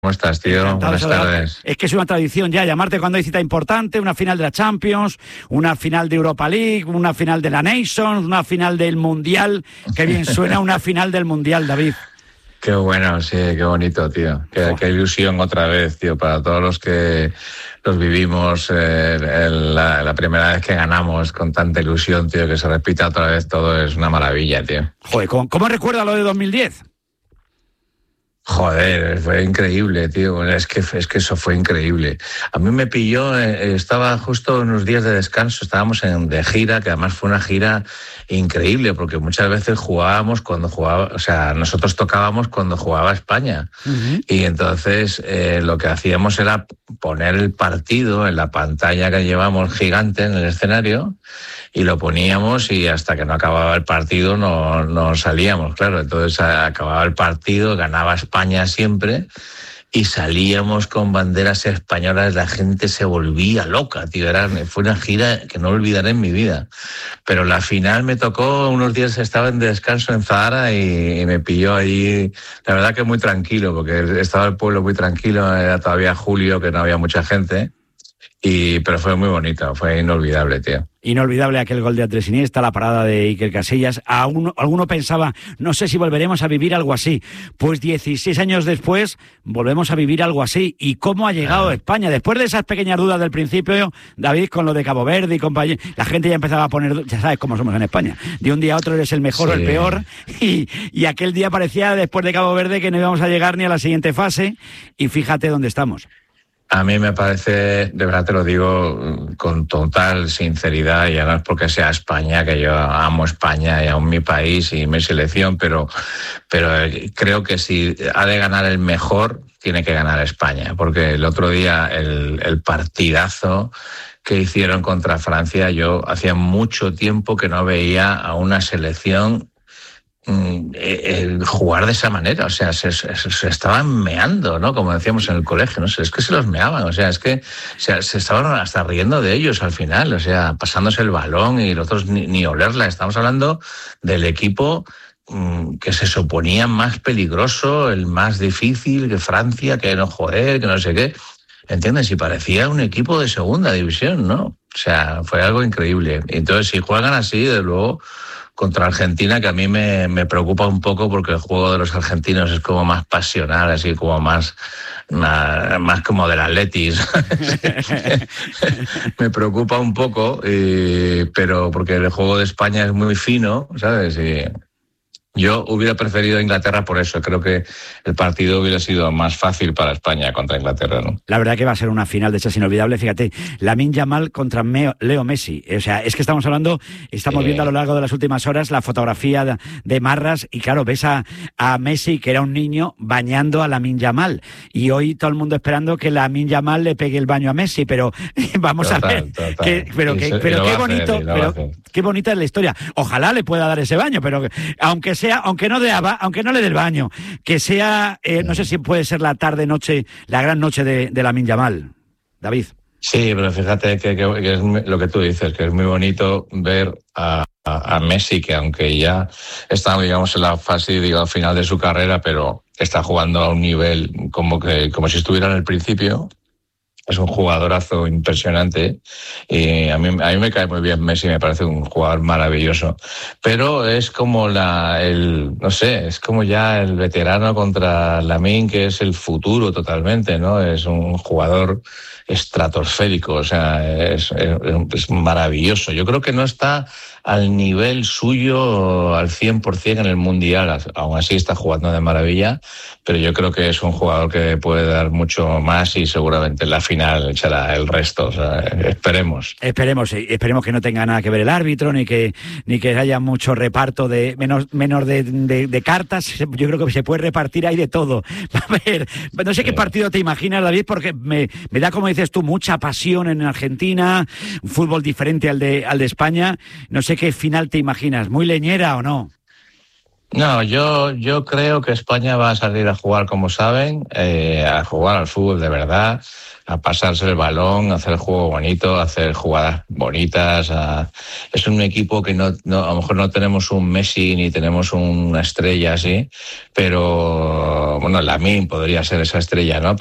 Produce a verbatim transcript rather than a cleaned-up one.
¿Cómo estás, tío? Encantado, Buenas tardes. Es que es una tradición ya llamarte cuando hay cita importante, una final de la Champions, una final de Europa League, una final de la Nations, una final del Mundial. Qué bien suena una final del Mundial, David. Qué bueno, sí, qué bonito, tío. Qué, qué ilusión otra vez, tío, para todos los que los vivimos eh, el, la, la primera vez que ganamos con tanta ilusión, tío, que se repita otra vez todo es una maravilla, tío. Joder, ¿cómo, cómo recuerda lo de dos mil diez? Joder, fue increíble, tío. Es que, es que eso fue increíble. A mí me pilló, eh, estaba justo unos días de descanso, estábamos en, de gira, que además fue una gira increíble, porque muchas veces jugábamos cuando jugaba, o sea, nosotros tocábamos cuando jugaba España. Uh-huh. Y entonces eh, lo que hacíamos era poner el partido en la pantalla que llevamos gigante en el escenario y lo poníamos y hasta que no acababa el partido no, no salíamos, claro. Entonces acababa el partido, ganaba España siempre y salíamos con banderas españolas, la gente se volvía loca, tío. Era, fue una gira que no olvidaré en mi vida. Pero la final me tocó, unos días estaba en descanso en Zahara y, y me pilló allí, la verdad que muy tranquilo, porque estaba el pueblo muy tranquilo, era todavía julio, que no había mucha gente. Y, pero fue muy bonito, fue inolvidable, tío. Inolvidable aquel gol de Andrés Iniesta, la parada de Iker Casillas. A uno, alguno pensaba, no sé si volveremos a vivir algo así. Pues dieciséis años después, volvemos a vivir algo así. ¿Y cómo ha llegado ah. España? Después de esas pequeñas dudas del principio, David, con lo de Cabo Verde y compañía, la gente ya empezaba a poner, ya sabes cómo somos en España. De un día a otro eres el mejor sí. o el peor. Y, y aquel día parecía, después de Cabo Verde, que no íbamos a llegar ni a la siguiente fase. Y fíjate dónde estamos. A mí me parece, de verdad te lo digo con total sinceridad, y ya no es porque sea España, que yo amo España y amo mi país y mi selección, pero, pero creo que si ha de ganar el mejor, tiene que ganar España, porque el otro día el, el partidazo que hicieron contra Francia, yo hacía mucho tiempo que no veía a una selección el jugar de esa manera, o sea, se, se, se estaban meando, ¿no? Como decíamos en el colegio, no sé, es que se los meaban, o sea, es que se, se estaban hasta riendo de ellos al final, o sea, pasándose el balón y los otros ni, ni olerla. Estamos hablando del equipo mmm, que se suponía más peligroso, el más difícil, que Francia, que no joder, que no sé qué. ¿Entiendes? Y parecía un equipo de segunda división, ¿no? O sea, fue algo increíble. Entonces, si juegan así, de luego contra Argentina, que a mí me, me preocupa un poco porque el juego de los argentinos es como más pasional, así como más, más, más como del Atletis. Me preocupa un poco, y, pero porque el juego de España es muy fino, ¿sabes? Y yo hubiera preferido Inglaterra por eso. Creo que el partido hubiera sido más fácil para España contra Inglaterra, ¿no? La verdad que va a ser una final de esas inolvidables. Fíjate, Lamine Yamal contra Leo Messi. O sea, es que estamos hablando, estamos sí. viendo a lo largo de las últimas horas la fotografía de, de Marras y claro, ves a, a Messi, que era un niño, bañando a Lamine Yamal. Y hoy todo el mundo esperando que Lamine Yamal le pegue el baño a Messi, pero vamos total, a ver. Total. Que, pero que, pero qué bonito, hacer, pero qué bonita es la historia. Ojalá le pueda dar ese baño, pero aunque sea, aunque no de aunque no le dé el baño, que sea, eh, no sé si puede ser la tarde noche, la gran noche de, de Lamine Yamal, David. Sí, pero fíjate que, que, que es lo que tú dices, que es muy bonito ver a, a, a Messi, que aunque ya está, digamos, en la fase, digamos, final de su carrera, pero está jugando a un nivel como que como si estuviera en el principio. Es un jugadorazo impresionante y a mí, a mí me cae muy bien Messi, me parece un jugador maravilloso, pero es como la, el, no sé, es como ya el veterano contra Lamine, que es el futuro totalmente, ¿no? Es un jugador estratosférico, o sea, es, es, es maravilloso. Yo creo que no está al nivel suyo al cien por ciento en el Mundial, aún así está jugando de maravilla, pero yo creo que es un jugador que puede dar mucho más y seguramente en la final echará el resto, o sea, esperemos. Esperemos, esperemos que no tenga nada que ver el árbitro, ni que ni que haya mucho reparto de menos, menos de, de, de cartas. Yo creo que se puede repartir ahí de todo. A ver, no sé qué partido te imaginas, David, porque me, me da, como dices tú, mucha pasión en Argentina, un fútbol diferente al de, al de España. No sé qué final te imaginas, ¿muy leñera o no? No, yo, yo creo que España va a salir a jugar, como saben, eh, a jugar al fútbol de verdad, a pasarse el balón, a hacer el juego bonito, a hacer jugadas bonitas. A... Es un equipo que no, no, a lo mejor no tenemos un Messi ni tenemos una estrella así, pero bueno, Lamine podría ser esa estrella, ¿no?